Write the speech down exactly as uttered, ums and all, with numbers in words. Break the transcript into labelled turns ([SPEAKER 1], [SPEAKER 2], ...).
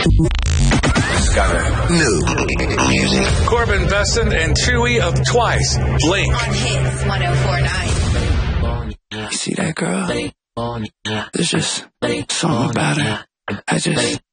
[SPEAKER 1] Got new music.
[SPEAKER 2] Corbin Besson and Chewy of Twice. Blink.
[SPEAKER 3] On Hits one oh four point nine.
[SPEAKER 4] You see that girl? There's just something about her. I just